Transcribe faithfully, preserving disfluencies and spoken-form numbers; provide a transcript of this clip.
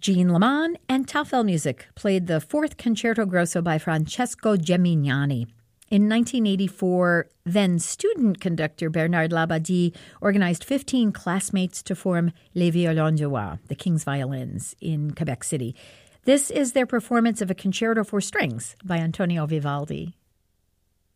Jean Leman and Taffel Music played the fourth Concerto Grosso by Francesco Gemignani. In nineteen eighty-four, then student conductor Bernard Labadie organized fifteen classmates to form Les Violons du Roi, the King's Violins, in Quebec City. This is their performance of a concerto for strings by Antonio Vivaldi.